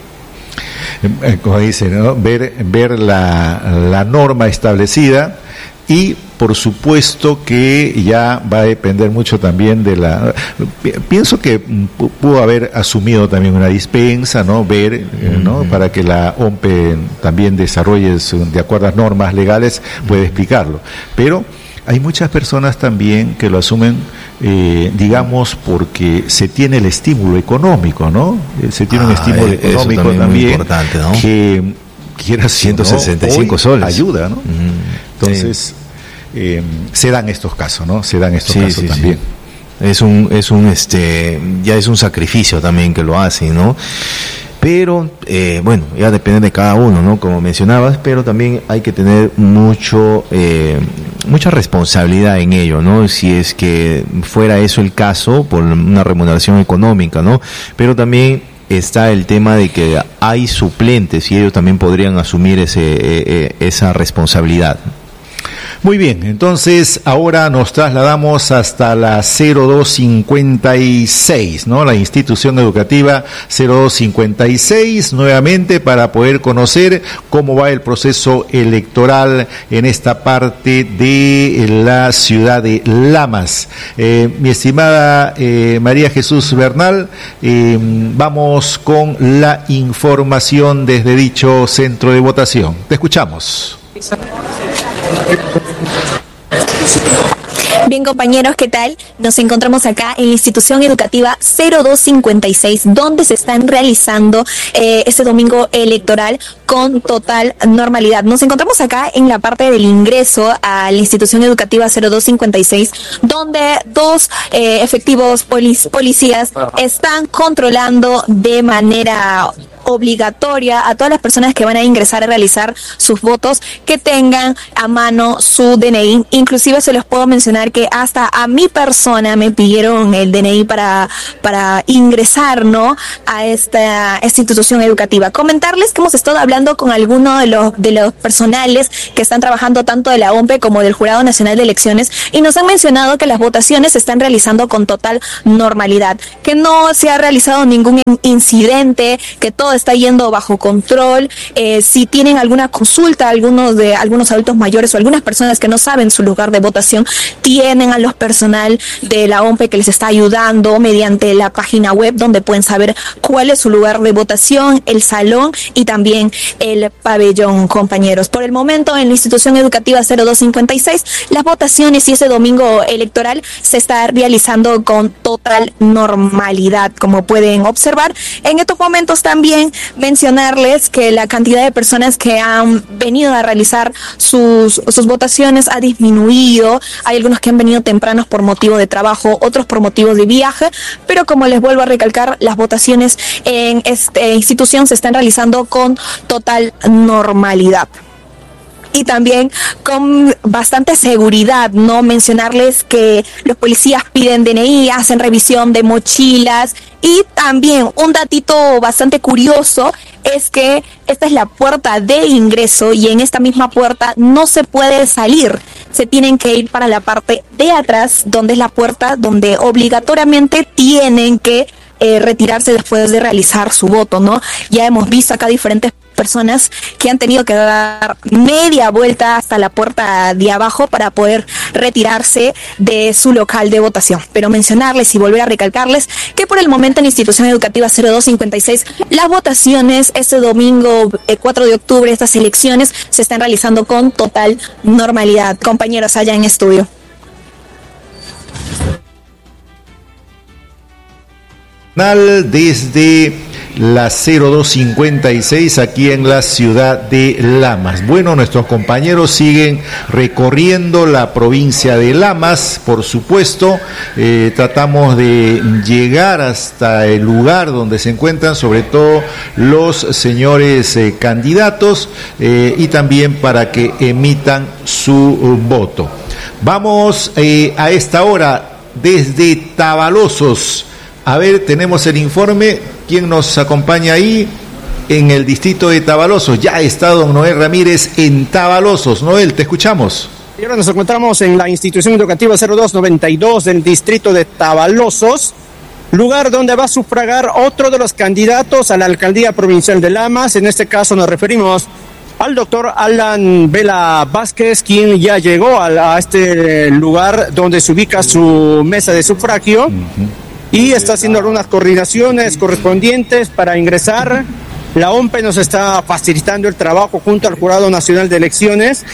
Como dice, ¿no? Ver, ver la, la norma establecida y, por supuesto, que ya va a depender mucho también de la... Pienso que pudo haber asumido también una dispensa, ¿no? Ver, eh, ¿no? Uh-huh. Para que la O M P E también desarrolle su, de acuerdo a las normas legales, puede explicarlo. Pero hay muchas personas también que lo asumen, eh, digamos, porque se tiene el estímulo económico, ¿no? Se tiene ah, un estímulo económico también, también importante, ¿no? Que quiera ciento sesenta y cinco ¿no? soles. Ayuda, ¿no? Mm, Entonces, sí. eh, se dan estos casos, ¿no? Se dan estos sí, casos sí, también. Sí. Es un, es un, este, ya es un sacrificio también que lo hacen, ¿no? Pero, eh, bueno, ya depende de cada uno, ¿no? Como mencionabas, pero también hay que tener mucho, eh, mucha responsabilidad en ello, ¿no? Si es que fuera eso el caso, por una remuneración económica, ¿no? Pero también está el tema de que hay suplentes y ellos también podrían asumir ese, eh, esa responsabilidad. Muy bien, entonces ahora nos trasladamos hasta la cero dos cincuenta y seis, ¿no? La institución educativa cero dos cincuenta y seis, nuevamente para poder conocer cómo va el proceso electoral en esta parte de la ciudad de Lamas. Eh, mi estimada eh, María Jesús Bernal, eh, vamos con la información desde dicho centro de votación. Te escuchamos. Bien, compañeros, ¿qué tal? Nos encontramos acá en la institución educativa cero dos cincuenta y seis, donde se están realizando eh, este domingo electoral con total normalidad. Nos encontramos acá en la parte del ingreso a la institución educativa cero dos cincuenta y seis, donde dos eh, efectivos polic- policías están controlando de manera obligatoria a todas las personas que van a ingresar a realizar sus votos que tengan a mano su D N I. Inclusive se los puedo mencionar que hasta a mi persona me pidieron el D N I para, para ingresar, ¿no?, a esta, esta institución educativa. Comentarles que hemos estado hablando con algunos de los, de los personales que están trabajando tanto de la O M P E como del Jurado Nacional de Elecciones y nos han mencionado que las votaciones se están realizando con total normalidad, que no se ha realizado ningún incidente, que todo está yendo bajo control. Eh, si tienen alguna consulta, algunos de algunos adultos mayores o algunas personas que no saben su lugar de votación, tienen a los personal de la O M P E que les está ayudando mediante la página web donde pueden saber cuál es su lugar de votación, el salón y también el pabellón, compañeros. Por el momento en la institución educativa cero dos cincuenta y seis las votaciones y ese domingo electoral se está realizando con total normalidad, como pueden observar. En estos momentos también mencionarles que la cantidad de personas que han venido a realizar sus, sus votaciones ha disminuido. Hay algunos que han venido tempranos por motivo de trabajo, otros por motivos de viaje, pero como les vuelvo a recalcar, las votaciones en esta institución se están realizando con total normalidad. Y también con bastante seguridad, ¿no? Mencionarles que los policías piden D N I, hacen revisión de mochilas y también un datito bastante curioso es que esta es la puerta de ingreso y en esta misma puerta no se puede salir. Se tienen que ir para la parte de atrás, donde es la puerta donde obligatoriamente tienen que eh, retirarse después de realizar su voto, ¿no? Ya hemos visto acá diferentes personas que han tenido que dar media vuelta hasta la puerta de abajo para poder retirarse de su local de votación. Pero mencionarles y volver a recalcarles que por el momento en la institución educativa cero dos cincuenta y seis las votaciones este domingo eh, cuatro de octubre, estas elecciones se están realizando con total normalidad. Compañeros allá en estudio. Desde la cero dos cincuenta y seis aquí en la ciudad de Lamas. Bueno, nuestros compañeros siguen recorriendo la provincia de Lamas, por supuesto. Eh, tratamos de llegar hasta el lugar donde se encuentran, sobre todo los señores eh, candidatos, eh, y también para que emitan su uh, voto. Vamos eh, a esta hora desde Tabalosos. A ver, tenemos el informe. ¿Quién nos acompaña ahí? En el distrito de Tabalosos. Ya está don Noel Ramírez en Tabalosos. Noel, te escuchamos. Y ahora nos encontramos en la institución educativa cero dos noventa y dos del distrito de Tabalosos, lugar donde va a sufragar otro de los candidatos a la alcaldía provincial de Lamas. En este caso nos referimos al doctor Alan Vela Vázquez, quien ya llegó a, a este lugar donde se ubica su mesa de sufragio. Uh-huh. Y está haciendo algunas coordinaciones correspondientes para ingresar. La O M P E nos está facilitando el trabajo junto al Jurado Nacional de Elecciones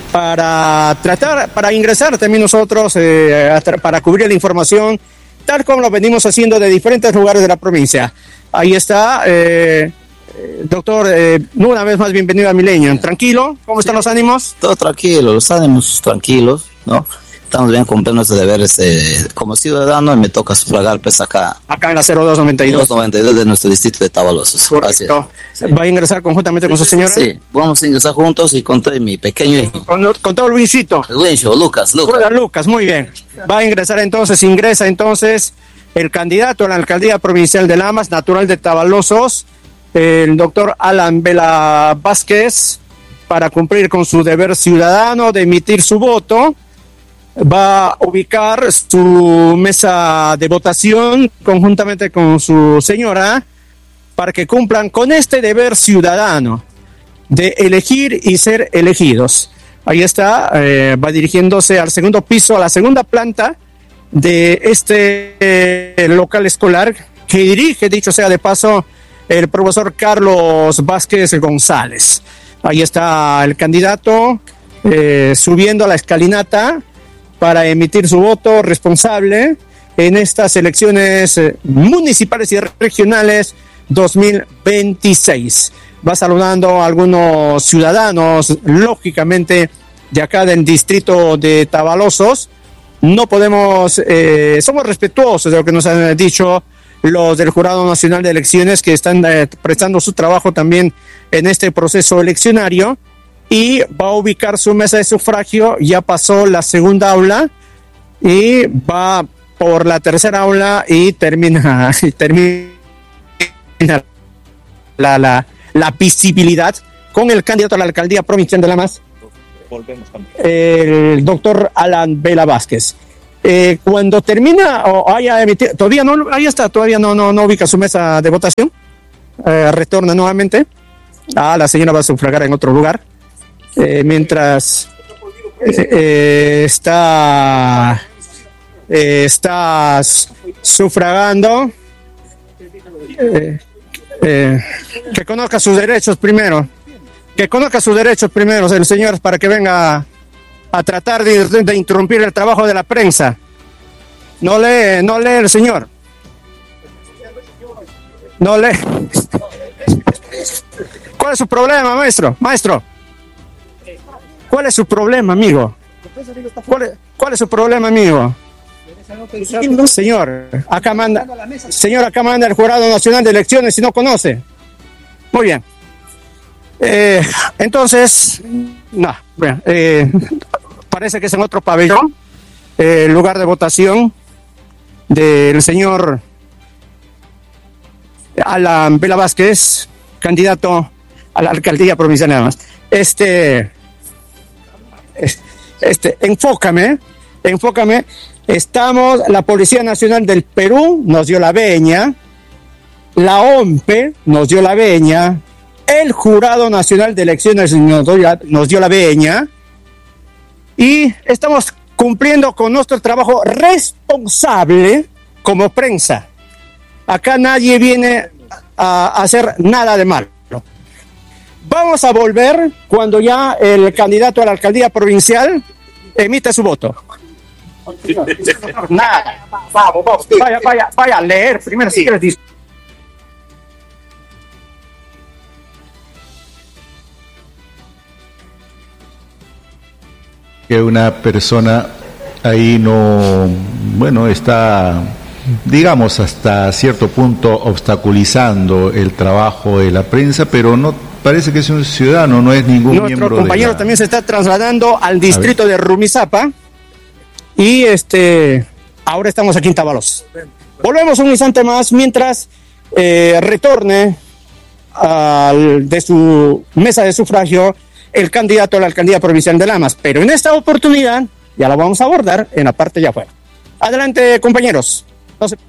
para tratar, para ingresar también nosotros, eh, para cubrir la información, tal como lo venimos haciendo de diferentes lugares de la provincia. Ahí está, eh, doctor, eh, una vez más bienvenido a Milenio. ¿Tranquilo? ¿Cómo están los ánimos? Todo tranquilo, los ánimos tranquilos, ¿no? Estamos bien cumpliendo nuestros deberes eh, como ciudadano y me toca sufragar pues acá. Acá en la cero dos noventa y dos. noventa y dos de nuestro distrito de Tabalosos. Correcto. ¿Va a ingresar conjuntamente con su señora? Sí, vamos a ingresar juntos y con todo mi pequeño hijo. Con, con todo Luisito. Luisito, Lucas, Lucas. Hola, Lucas, muy bien. Va a ingresar entonces, ingresa entonces el candidato a la alcaldía provincial de Lamas, natural de Tabalosos, el doctor Alan Vela Vázquez, para cumplir con su deber ciudadano de emitir su voto. Va a ubicar su mesa de votación conjuntamente con su señora para que cumplan con este deber ciudadano de elegir y ser elegidos. Ahí está, eh, va dirigiéndose al segundo piso, a la segunda planta de este eh, local escolar que dirige, dicho sea de paso, el profesor Carlos Vázquez González. Ahí está el candidato eh, subiendo a la escalinata para emitir su voto responsable en estas elecciones municipales y regionales dos mil veintiséis. Va saludando a algunos ciudadanos, lógicamente, de acá del distrito de Tabalosos. No podemos, eh, somos respetuosos de lo que nos han dicho los del Jurado Nacional de Elecciones que están eh, prestando su trabajo también en este proceso eleccionario, y va a ubicar su mesa de sufragio. Ya pasó la segunda aula y va por la tercera aula y termina, y termina la, la, la visibilidad con el candidato a la alcaldía provincial de Lamas, el doctor Alan Vela Vázquez. Eh, cuando termina o haya emitido, todavía no, ahí está, todavía no, no, no ubica su mesa de votación, eh, retorna nuevamente. Ah, la señora va a sufragar en otro lugar, eh, mientras eh, eh, está eh, está sufragando. Eh, eh, que conozca sus derechos primero, que conozca sus derechos primero el señor, para que venga a tratar de, de interrumpir el trabajo de la prensa. No lee, no lee el señor. No lee. ¿Cuál es su problema, maestro? Maestro. ¿Cuál es su problema, amigo? ¿Cuál es, cuál es su problema, amigo? Señor, acá manda, señor, acá manda el Jurado Nacional de Elecciones, si no conoce. Muy bien. Eh, entonces, no, bueno, eh, parece que es en otro pabellón, eh, el lugar de votación del señor Alan Vela Vázquez, candidato a la alcaldía provincial nada más. Este, este, enfócame, enfócame. Estamos, la Policía Nacional del Perú nos dio la veña, la O M P E nos dio la veña, el Jurado Nacional de Elecciones nos dio la, nos dio la veña, y estamos cumpliendo con nuestro trabajo responsable como prensa. Acá nadie viene a hacer nada de malo. Vamos a volver cuando ya el candidato a la alcaldía provincial emite su voto. Nada. Vamos, vamos. Vaya, vaya, vaya a leer primero si quieres. Que una persona ahí no, bueno, está, digamos, hasta cierto punto obstaculizando el trabajo de la prensa, pero no parece que es un ciudadano, no es ningún Nuestro miembro compañero de la... también se está trasladando al distrito de Rumizapa, y este ahora estamos aquí en Tábalos. Volvemos un instante más mientras eh, retorne al, de su mesa de sufragio el candidato a la alcaldía provincial de Lamas, pero en esta oportunidad ya la vamos a abordar en la parte de afuera. Adelante, compañeros. No se...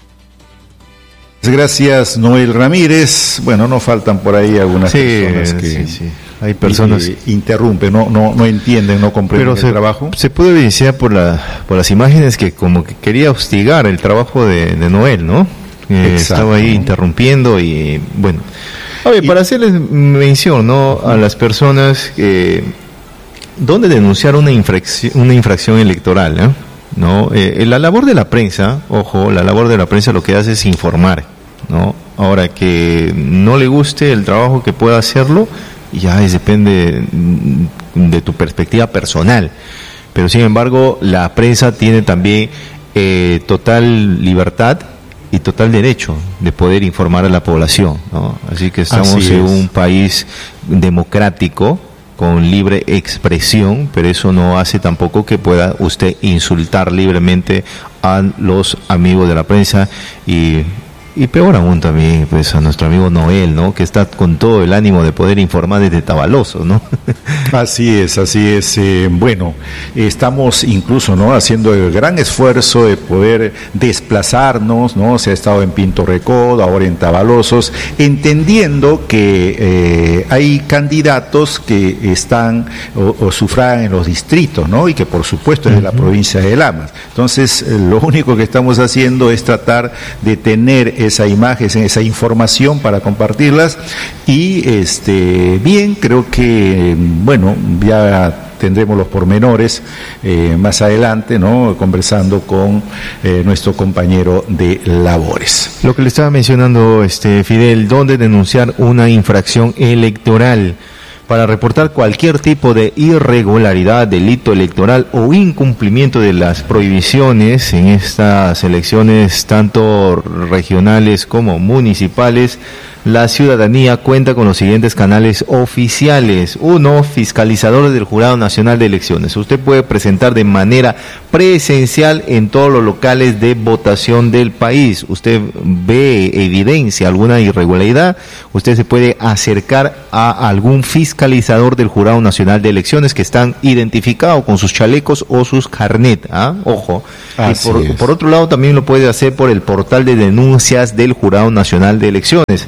Gracias, Noel Ramírez. Bueno, no faltan por ahí algunas sí, personas que sí, sí. Hay personas que interrumpen, no, no, no entienden, no comprenden pero el se, trabajo. Se puede evidenciar por la, por las imágenes que como que quería hostigar el trabajo de, de Noel, ¿no? Eh, estaba ahí interrumpiendo y bueno. Oye, para hacerles mención, ¿no?, a las personas que donde denunciar una infracción, una infracción electoral, ¿eh? ¿no? Eh, la labor de la prensa, ojo, la labor de la prensa lo que hace es informar, ¿no? Ahora, que no le guste el trabajo, que pueda hacerlo, ya es, depende de tu perspectiva personal, pero sin embargo la prensa tiene también eh, total libertad y total derecho de poder informar a la población, ¿no? Así que estamos Así en un país democrático con libre expresión, pero eso no hace tampoco que pueda usted insultar libremente a los amigos de la prensa y Y peor aún también, pues, a nuestro amigo Noel, ¿no?, que está con todo el ánimo de poder informar desde Tabaloso, ¿no? Así es, así es. Eh, bueno, estamos incluso, ¿no?, haciendo el gran esfuerzo de poder desplazarnos, ¿no? Se ha estado en Pinto Recodo, ahora en Tabalosos, entendiendo que eh, hay candidatos que están o, o sufragan en los distritos, ¿no?, y que por supuesto es de la uh-huh. provincia de Lamas. Entonces, eh, lo único que estamos haciendo es tratar de tener esa imagen, esa información para compartirlas y este bien, creo que bueno, ya tendremos los pormenores eh, más adelante, ¿no?, conversando con eh, nuestro compañero de labores. Lo que le estaba mencionando, este Fidel, ¿dónde denunciar una infracción electoral? para reportar cualquier tipo de irregularidad, delito electoral o incumplimiento de las prohibiciones en estas elecciones tanto regionales como municipales. La ciudadanía cuenta con los siguientes canales oficiales. Uno, fiscalizadores del Jurado Nacional de Elecciones. Usted puede presentar de manera presencial en todos los locales de votación del país. Usted ve evidencia, alguna irregularidad, usted se puede acercar a algún fiscalizador del Jurado Nacional de Elecciones que están identificados con sus chalecos o sus carnet. ¿Ah? Ojo. Así y por, es. por otro lado, también lo puede hacer por el portal de denuncias del Jurado Nacional de Elecciones,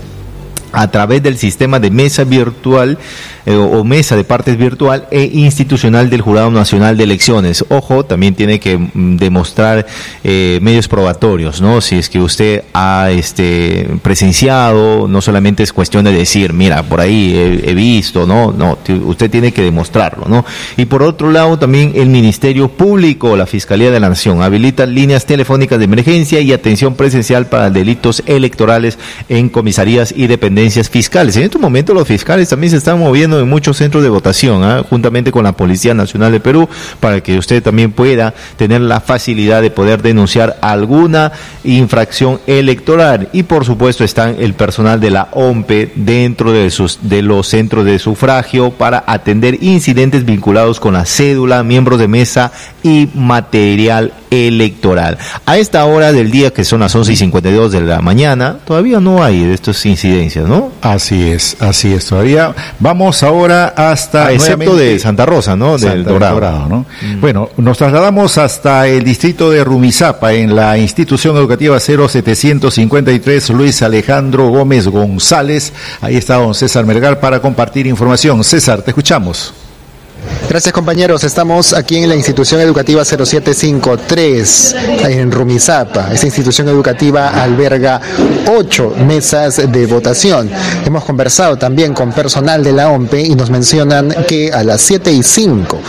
a través del sistema de mesa virtual eh, o mesa de partes virtual e institucional del Jurado Nacional de Elecciones. Ojo, también tiene que mm, demostrar eh, medios probatorios, ¿no? Si es que usted ha este presenciado, no solamente es cuestión de decir, mira, por ahí he, he visto, ¿no? No, t- usted tiene que demostrarlo, ¿no? Y por otro lado, también el Ministerio Público, la Fiscalía de la Nación, habilita líneas telefónicas de emergencia y atención presencial para delitos electorales en comisarías y dependencias fiscales. En estos momentos los fiscales también se están moviendo en muchos centros de votación, ¿eh? Juntamente con la Policía Nacional de Perú, para que usted también pueda tener la facilidad de poder denunciar alguna infracción electoral. Y por supuesto están el personal de la O M P E dentro de sus de los centros de sufragio para atender incidentes vinculados con la cédula, miembros de mesa y material electoral. A esta hora del día, que son las once y cincuenta y dos de la mañana, todavía no hay de estas incidencias, ¿no? Así es, así es todavía. Vamos ahora hasta... Ah, excepto de Santa Rosa, ¿no? Del Santa Dorado. Dorado, ¿no? Mm. Bueno, nos trasladamos hasta el distrito de Rumizápa, en la institución educativa cero setecientos cincuenta y tres Luis Alejandro Gómez González. Ahí está don César Melgar para compartir información. César, te escuchamos. Gracias, compañeros. Estamos aquí en la institución educativa cero siete cinco tres en Rumizápa. Esta institución educativa alberga ocho mesas de votación. Hemos conversado también con personal de la O M P E y nos mencionan que a las siete y cinco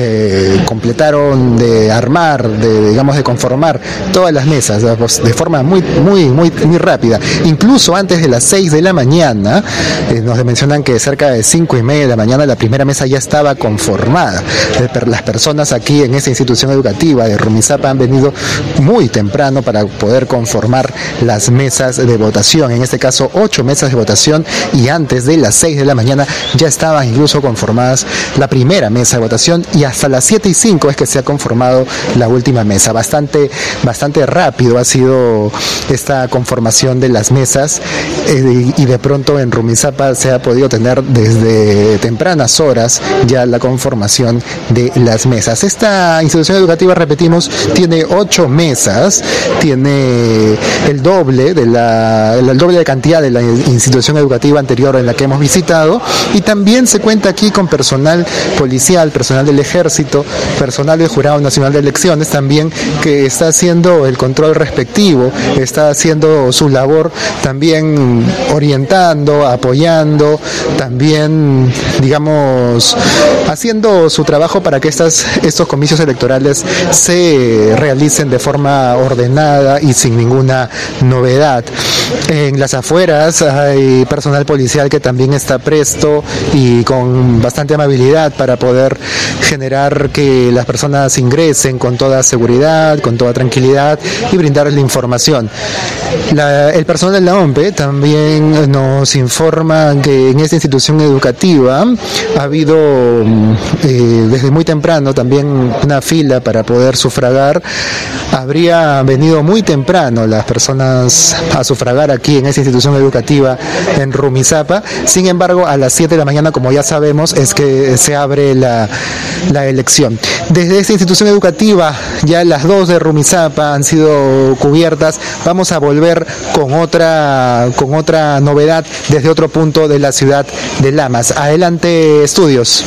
se completaron de armar, de digamos de conformar todas las mesas de forma muy muy muy muy rápida. Incluso antes de las seis de la mañana eh, nos mencionan que cerca de cinco y media de la mañana la primera mesa ya estaba conformada. Las personas aquí en esta institución educativa de Rumizápa han venido muy temprano para poder conformar las mesas de votación, en este caso ocho mesas de votación, y antes de las seis de la mañana ya estaban incluso conformadas la primera mesa de votación, y hasta las siete y cinco es que se ha conformado la última mesa. Bastante, bastante rápido ha sido esta conformación de las mesas, eh, y de pronto en Rumizápa se ha podido tener desde tempranas horas ya la conformación de las mesas. Esta institución educativa, repetimos, tiene ocho mesas, tiene el doble de la el doble de cantidad de la institución educativa anterior en la que hemos visitado, y también se cuenta aquí con personal policial, personal del ejército, personal del Jurado Nacional de Elecciones también, que está haciendo el control respectivo, está haciendo su labor también orientando, apoyando, también digamos haciendo su trabajo para que estas, estos comicios electorales se realicen de forma ordenada y sin ninguna novedad. En las afueras hay personal policial que también está presto y con bastante amabilidad para poder generar que las personas ingresen con toda seguridad, con toda tranquilidad y brindarles la información. La, el personal de la O M P E también nos informa que en esta institución educativa ha habido eh, desde muy temprano también una fila para poder sufragar. Habría venido muy temprano las personas a sufragar aquí en esta institución educativa en Rumizápa. Sin embargo, a las siete de la mañana, como ya sabemos, es que se abre la, la elección. Desde esta institución educativa, ya las dos de Rumizápa han sido cubiertas. Vamos a volver con otra, con otra novedad desde otro punto de la ciudad de Lamas. Adelante, estudios.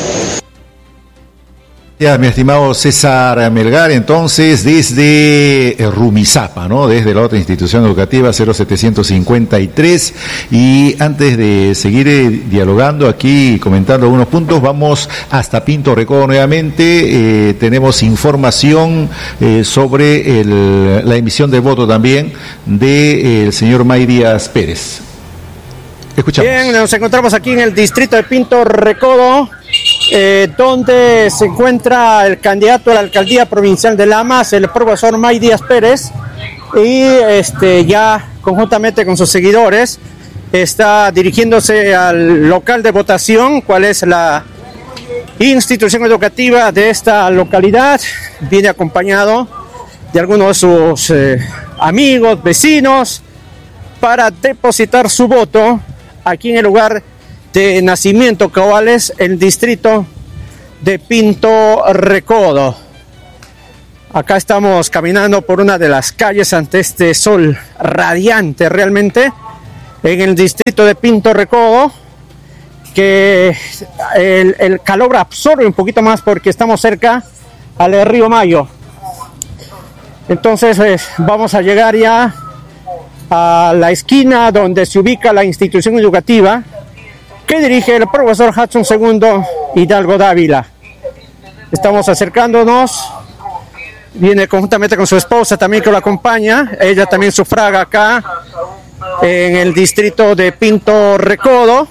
Ya, mi estimado César Melgar, entonces, desde Rumizápa, ¿no? Desde la otra institución educativa cero setecientos cincuenta y tres. Y antes de seguir eh, dialogando aquí y comentando algunos puntos, vamos hasta Pinto Recodo nuevamente. Eh, tenemos información eh, sobre el, la emisión de voto también del de, eh, señor May Díaz Pérez. Escuchamos. Bien, nos encontramos aquí en el distrito de Pinto Recodo, eh, donde se encuentra el candidato a la alcaldía provincial de Lamas, el profesor May Díaz Pérez, y este ya conjuntamente con sus seguidores está dirigiéndose al local de votación, cuál es la institución educativa de esta localidad. Viene acompañado de algunos de sus eh, amigos, vecinos, para depositar su voto aquí en el lugar de nacimiento, cabales, el distrito de Pinto Recodo. Acá estamos caminando por una de las calles ante este sol radiante realmente en el distrito de Pinto Recodo, que el, el calor absorbe un poquito más porque estamos cerca al río Mayo. Entonces eh, vamos a llegar ya a la esquina donde se ubica la institución educativa que dirige el profesor Hudson segundo Hidalgo Dávila. Estamos acercándonos, viene conjuntamente con su esposa también que lo acompaña, ella también sufraga acá en el distrito de Pinto Recodo.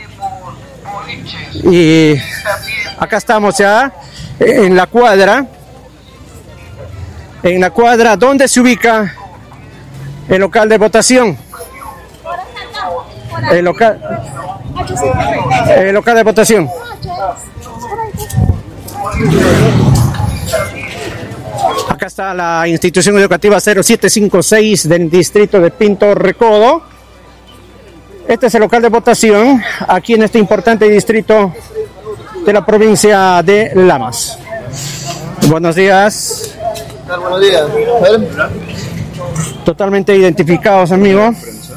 Y acá estamos ya en la cuadra, en la cuadra donde se ubica el local de votación. El local, el local de votación. Acá está la institución educativa cero siete cinco seis del distrito de Pinto Recodo. Este es el local de votación aquí en este importante distrito de la provincia de Lamas. Buenos días. Buenos días. Totalmente identificados, amigo.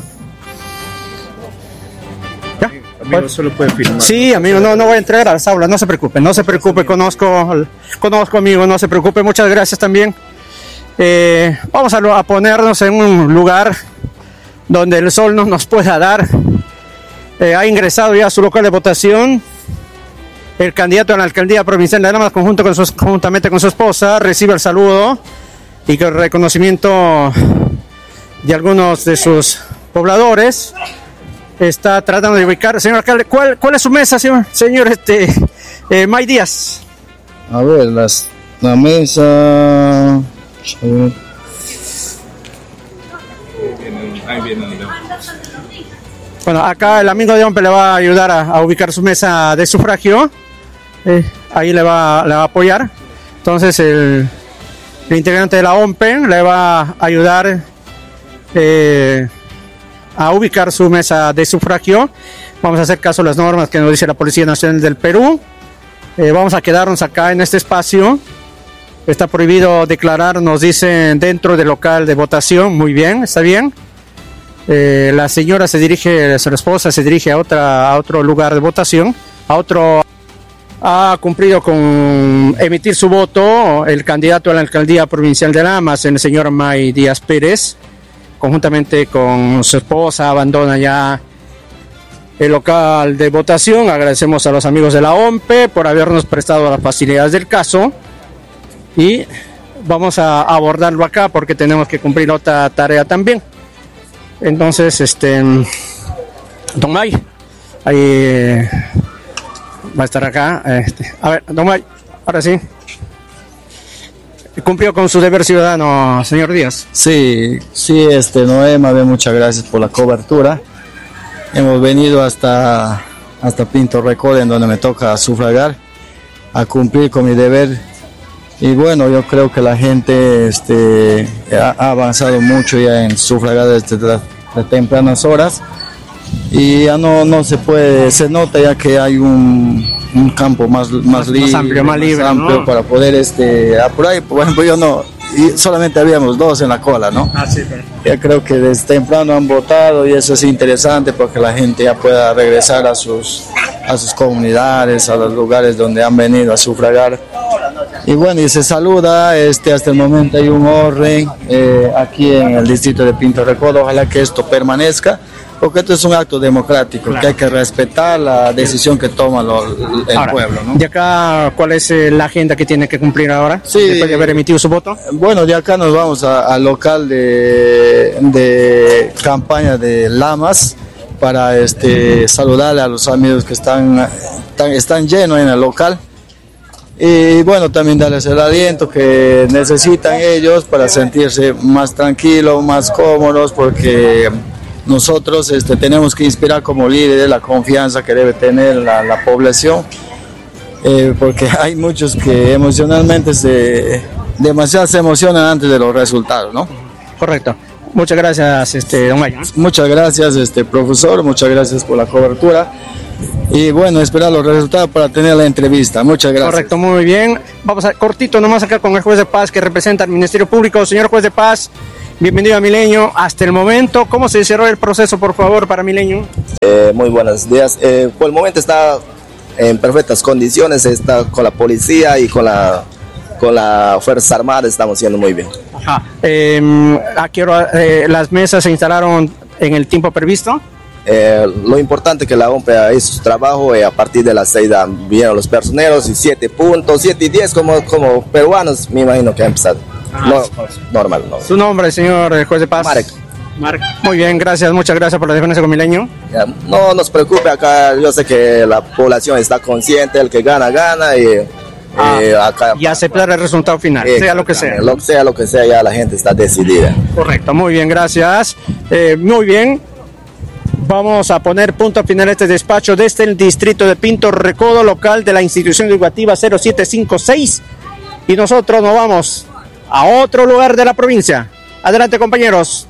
¿Ya? Amigo, solo puede filmar. Sí, amigo, no, no voy a entregar a las aulas, no se preocupe, no se preocupe, conozco, conozco, amigo, no se preocupe, muchas gracias también. Eh, vamos a, a ponernos en un lugar donde el sol no nos pueda dar. Eh, ha ingresado ya a su local de votación el candidato a la alcaldía provincial de Lamas, conjunto con su, conjuntamente con su esposa, recibe el saludo y el reconocimiento de algunos de sus pobladores. Está tratando de ubicar, señor alcalde, ¿cuál, cuál es su mesa, señor, señor este, eh, May Díaz? A ver, las, la mesa... A ver. Bueno, acá el amigo de Ompe le va a ayudar a, a ubicar su mesa de sufragio. Eh, ahí le va, le va a apoyar. Entonces el, el integrante de la Ompe le va a ayudar eh, a ubicar su mesa de sufragio. Vamos a hacer caso a las normas que nos dice la Policía Nacional del Perú. Eh, vamos a quedarnos acá en este espacio. Está prohibido declarar, nos dicen, dentro del local de votación. Muy bien, está bien. Eh, la señora se dirige, su esposa se dirige a otra, a otro lugar de votación, a otro. Ha cumplido con emitir su voto el candidato a la alcaldía provincial de Lamas, el señor May Díaz Pérez, conjuntamente con su esposa, abandona ya el local de votación. Agradecemos a los amigos de la Ompe por habernos prestado las facilidades del caso y vamos a abordarlo acá porque tenemos que cumplir otra tarea también. Entonces, este, don May, ahí va a estar acá. Este, a ver, don May, ahora sí. ¿Cumplió con su deber ciudadano, señor Díaz? Sí, sí, este, Noé, más bien, muchas gracias por la cobertura. Hemos venido hasta, hasta Pinto Recodo, en donde me toca sufragar, a cumplir con mi deber. Y bueno, yo creo que la gente este, ha, ha avanzado mucho ya en sufragar desde las de tempranas horas y ya no, no se puede, se nota ya que hay un, un campo más, más, más libre, más amplio, más libre, amplio, ¿no? Para poder este, apurar. Por ejemplo, yo no, y solamente habíamos dos en la cola, ¿no? Ah, sí, pero... Ya creo que desde temprano han votado y eso es interesante porque la gente ya pueda regresar a sus, a sus comunidades, a los lugares donde han venido a sufragar. Y bueno, y se saluda, este, hasta el momento hay un orden eh, aquí en el distrito de Pinto Recodo, ojalá que esto permanezca, porque esto es un acto democrático, claro, que hay que respetar la decisión que toma lo, el ahora, pueblo, ¿no? ¿De acá cuál es eh, la agenda que tiene que cumplir ahora, sí, después de haber emitido su voto? Bueno, de acá nos vamos al local de, de campaña de Lamas, para este, saludarle a los amigos que están, están, están llenos en el local. Y bueno, también darles el aliento que necesitan ellos para sentirse más tranquilos, más cómodos, porque nosotros este, tenemos que inspirar como líderes la confianza que debe tener la, la población, eh, porque hay muchos que emocionalmente se, demasiado se emocionan antes de los resultados, ¿no? Correcto. Muchas gracias, este, don Maya. Muchas gracias, este, profesor, muchas gracias por la cobertura. Y bueno, esperar los resultados para tener la entrevista. Muchas gracias. Correcto, muy bien. Vamos a cortito nomás acá con el juez de paz que representa al Ministerio Público. Señor juez de paz, bienvenido a Milenio. Hasta el momento, ¿cómo se cerró el proceso, por favor, para Milenio? Eh, muy buenos días. Eh, por el momento está en perfectas condiciones, está con la policía y con la, con la Fuerza Armada, estamos haciendo muy bien. Ajá. Eh, ¿A qué hora eh, las mesas se instalaron en el tiempo previsto? Eh, lo importante es que la O M P A hizo su trabajo y a partir de las seis vinieron los personeros y siete puntos, siete y diez como, como peruanos, me imagino que ha empezado. Ah, no, normal, no. ¿Su nombre, señor juez de paz? Marek. Marek. Muy bien, gracias, muchas gracias por la defensa con Milenio. Ya, no nos preocupe acá, yo sé que la población está consciente, el que gana, gana y... Ah, eh, acá, y aceptar el resultado final, eh, sea lo que sea. Lo, sea lo que sea, ya la gente está decidida. Correcto, muy bien, gracias. Eh, muy bien. Vamos a poner punto final a este despacho desde el distrito de Pinto Recodo, local de la institución educativa cero siete cinco seis. Y nosotros nos vamos a otro lugar de la provincia. Adelante, compañeros.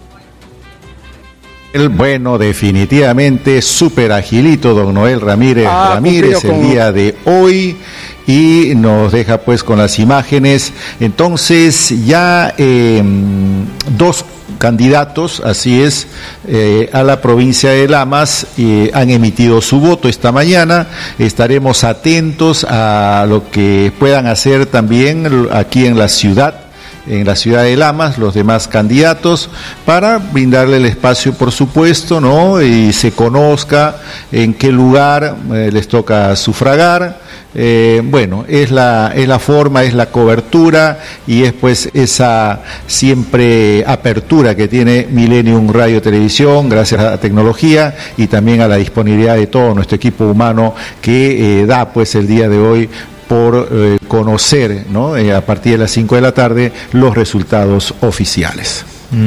El bueno, definitivamente súper agilito, don Noel Ramírez ah, Ramírez, el con... día de hoy, y nos deja pues con las imágenes. Entonces ya eh, dos candidatos, así es, eh, a la provincia de Lamas eh, han emitido su voto esta mañana. Estaremos atentos a lo que puedan hacer también aquí en la ciudad, en la ciudad de Lamas, los demás candidatos, para brindarle el espacio, por supuesto, ¿no? Y se conozca en qué lugar eh, les toca sufragar. Eh, bueno, es la, es la forma, es la cobertura y es pues esa siempre apertura que tiene Millennium Radio Televisión, gracias a la tecnología y también a la disponibilidad de todo nuestro equipo humano que eh, da pues el día de hoy por eh, conocer, ¿no? Eh, a partir de las cinco de la tarde los resultados oficiales.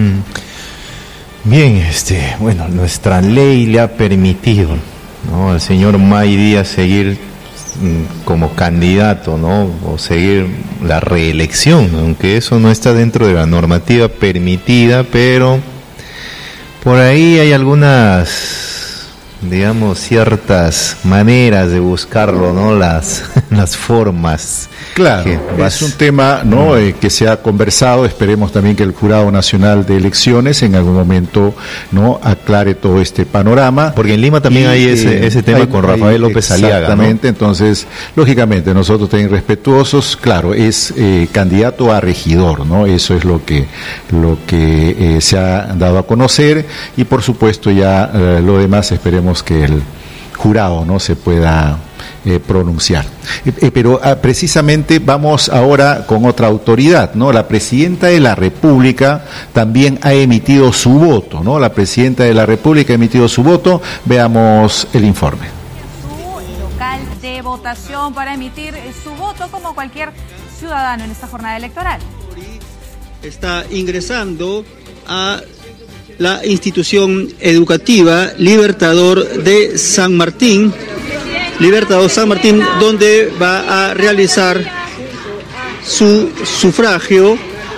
Mm. Bien, este, bueno, nuestra ley le ha permitido, ¿no?, al señor May Díaz seguir mm, como candidato, ¿no?, o seguir la reelección, aunque eso no está dentro de la normativa permitida, pero por ahí hay algunas, digamos, ciertas maneras de buscarlo, ¿no? Las, las formas. Claro, que, es un tema, ¿no?, eh, que se ha conversado. Esperemos también que el Jurado Nacional de Elecciones en algún momento, ¿no?, aclare todo este panorama. Porque en Lima también y, hay ese, ese tema hay, con Rafael hay, López Aliaga. Exactamente, ¿no? Entonces, lógicamente, nosotros también respetuosos, claro, es eh, candidato a regidor, ¿no? Eso es lo que, lo que eh, se ha dado a conocer y, por supuesto, ya eh, lo demás esperemos que el jurado no se pueda eh, pronunciar. Eh, eh, pero ah, precisamente vamos ahora con otra autoridad, ¿no? La presidenta de la República también ha emitido su voto, ¿no? La presidenta de la República ha emitido su voto. Veamos el informe. Su local de votación para emitir su voto como cualquier ciudadano en esta jornada electoral. Está ingresando a la institución educativa Libertador de San Martín, Libertador San Martín, donde va a realizar su sufragio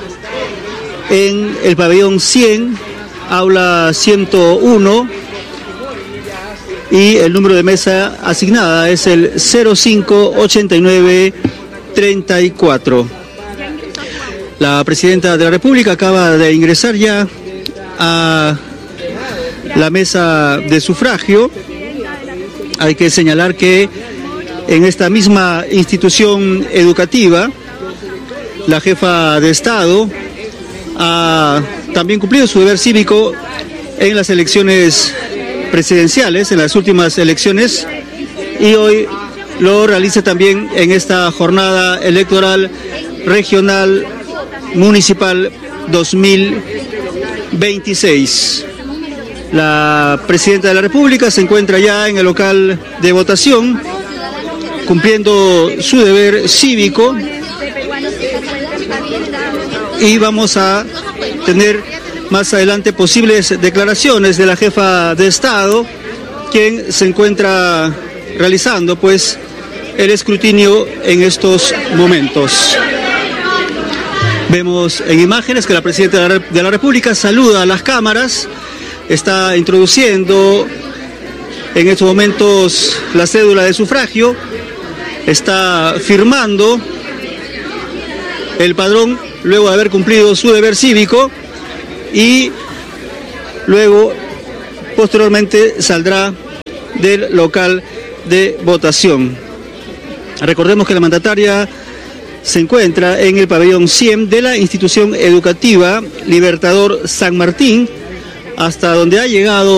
en el pabellón cien, aula ciento uno, y el número de mesa asignada es el cero cinco ochenta y nueve treinta y cuatro. La presidenta de la República acaba de ingresar ya a la mesa de sufragio. Hay que señalar que en esta misma institución educativa la jefa de Estado ha también cumplido su deber cívico en las elecciones presidenciales, en las últimas elecciones, y hoy lo realiza también en esta jornada electoral regional municipal dos mil veintiséis. La presidenta de la República se encuentra ya en el local de votación, cumpliendo su deber cívico, y vamos a tener más adelante posibles declaraciones de la jefa de Estado, quien se encuentra realizando pues el escrutinio en estos momentos. Vemos en imágenes que la presidenta de la República saluda a las cámaras, está introduciendo en estos momentos la cédula de sufragio, está firmando el padrón luego de haber cumplido su deber cívico y luego posteriormente saldrá del local de votación. Recordemos que la mandataria se encuentra en el pabellón cien de la institución educativa Libertador San Martín, hasta donde ha llegado